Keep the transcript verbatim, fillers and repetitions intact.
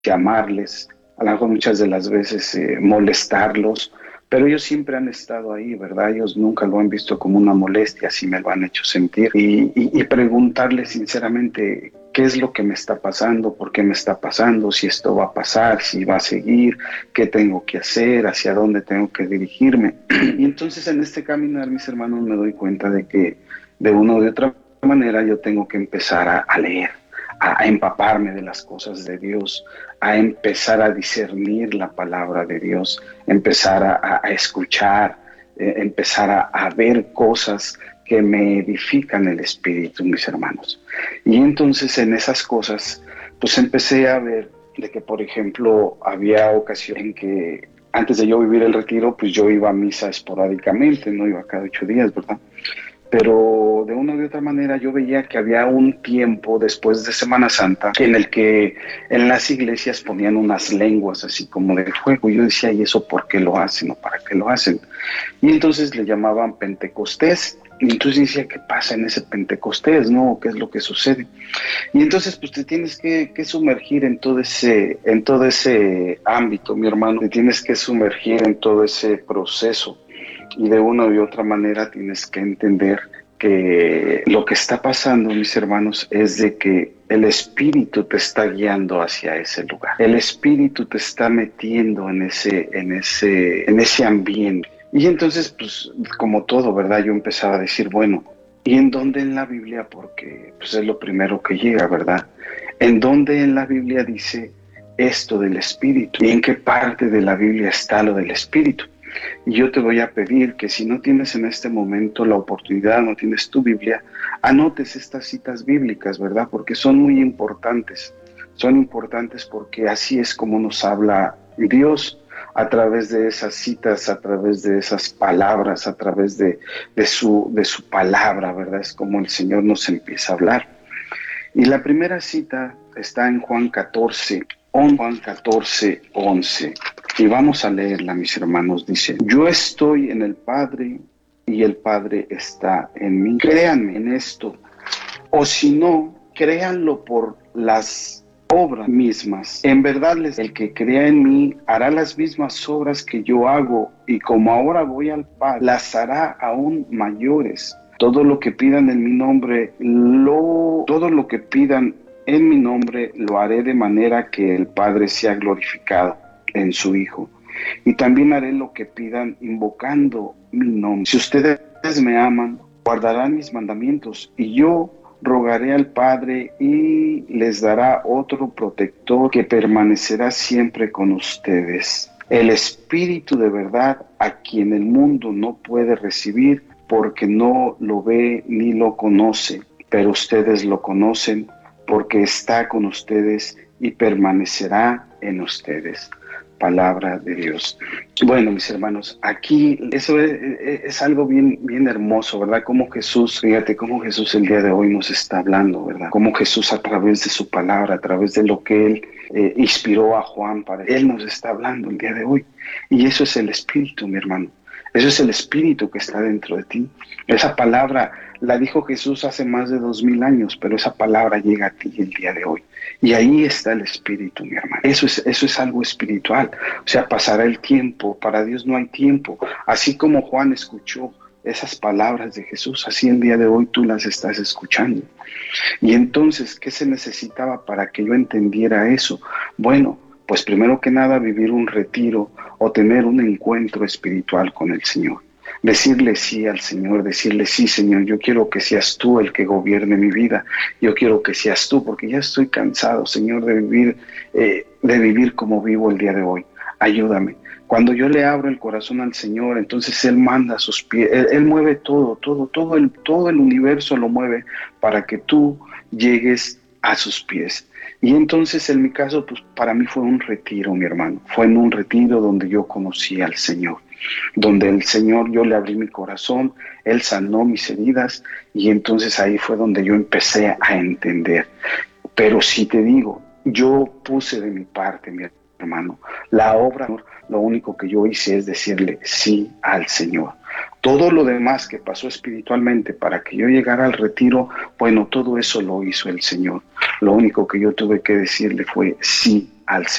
llamarles, a lo mejor muchas de las veces eh, molestarlos, pero ellos siempre han estado ahí, ¿verdad? Ellos nunca lo han visto como una molestia, así me lo han hecho sentir. Y, y, y preguntarles sinceramente qué es lo que me está pasando, por qué me está pasando, si esto va a pasar, si va a seguir, qué tengo que hacer, hacia dónde tengo que dirigirme. Y entonces en este caminar, mis hermanos, me doy cuenta de que de una o de otra manera yo tengo que empezar a, a leer, a, a empaparme de las cosas de Dios, a empezar a discernir la palabra de Dios, empezar a, a escuchar, eh, empezar a, a ver cosas que me edifican el espíritu, mis hermanos. Y entonces en esas cosas, pues empecé a ver de que, por ejemplo, había ocasiones en que antes de yo vivir el retiro, pues yo iba a misa esporádicamente, no iba cada ocho días, ¿verdad? Pero de una u otra manera yo veía que había un tiempo después de Semana Santa en el que en las iglesias ponían unas lenguas así como de fuego. Yo decía, ¿y eso por qué lo hacen o para qué lo hacen? Y entonces le llamaban Pentecostés. Y entonces decía, ¿qué pasa en ese Pentecostés, no? ¿Qué es lo que sucede? Y entonces pues te tienes que, que sumergir en todo ese, en todo ese ámbito, mi hermano. Te tienes que sumergir en todo ese proceso. Y de una u otra manera tienes que entender que lo que está pasando, mis hermanos, es de que el Espíritu te está guiando hacia ese lugar. El Espíritu te está metiendo en ese, en ese, en ese ambiente. Y entonces, pues, como todo, ¿verdad? Yo empezaba a decir, bueno, ¿y en dónde en la Biblia? Porque pues, es lo primero que llega, ¿verdad? ¿En dónde en la Biblia dice esto del Espíritu? ¿Y en qué parte de la Biblia está lo del Espíritu? Y yo te voy a pedir que si no tienes en este momento la oportunidad, no tienes tu Biblia, anotes estas citas bíblicas, ¿verdad? Porque son muy importantes. Son importantes porque así es como nos habla Dios, a través de esas citas, a través de esas palabras, a través de, de, su, de su palabra, ¿verdad? Es como el Señor nos empieza a hablar. Y la primera cita está en Juan catorce, Juan catorce, once. Y vamos a leerla, mis hermanos. Dice, yo estoy en el Padre y el Padre está en mí. Créanme en esto. O si no, créanlo por las obras mismas. En verdad, les, el que crea en mí hará las mismas obras que yo hago, y como ahora voy al Padre, las hará aún mayores. Todo lo que pidan en mi nombre, lo, todo lo que pidan en mi nombre, lo haré de manera que el Padre sea glorificado en su Hijo. Y también haré lo que pidan invocando mi nombre. Si ustedes me aman, guardarán mis mandamientos, y yo rogaré al Padre y les dará otro protector que permanecerá siempre con ustedes. El Espíritu de verdad, a quien el mundo no puede recibir porque no lo ve ni lo conoce, pero ustedes lo conocen porque está con ustedes y permanecerá en ustedes. Palabra de Dios. Bueno, mis hermanos, aquí eso es, es algo bien, bien hermoso, ¿verdad? Como Jesús, fíjate cómo Jesús el día de hoy nos está hablando, ¿verdad? Como Jesús a través de su palabra, a través de lo que Él eh, inspiró a Juan para Él nos está hablando el día de hoy. Y eso es el Espíritu, mi hermano. Eso es el Espíritu que está dentro de ti. Esa palabra la dijo Jesús hace más de dos mil años, pero esa palabra llega a ti el día de hoy. Y ahí está el Espíritu, mi hermano. Eso es, eso es algo espiritual. O sea, pasará el tiempo. Para Dios no hay tiempo. Así como Juan escuchó esas palabras de Jesús, así el día de hoy tú las estás escuchando. Y entonces, ¿qué se necesitaba para que yo entendiera eso? Bueno, pues primero que nada vivir un retiro o tener un encuentro espiritual con el Señor. Decirle sí al Señor, decirle sí, Señor, yo quiero que seas tú el que gobierne mi vida, yo quiero que seas tú, porque ya estoy cansado, Señor, de vivir, eh, de vivir como vivo el día de hoy. Ayúdame. Cuando yo le abro el corazón al Señor, entonces Él manda sus pies, Él, Él mueve todo, todo, todo el, todo el universo lo mueve para que tú llegues a sus pies. Y entonces en mi caso, pues para mí fue un retiro, mi hermano, fue en un retiro donde yo conocí al Señor, donde el Señor, yo le abrí mi corazón, Él sanó mis heridas, y entonces ahí fue donde yo empecé a entender. Pero si te digo, yo puse de mi parte, mi hermano, la obra, lo único que yo hice es decirle sí al Señor. Todo lo demás que pasó espiritualmente para que yo llegara al retiro, bueno, todo eso lo hizo el Señor. Lo único que yo tuve que decirle fue sí al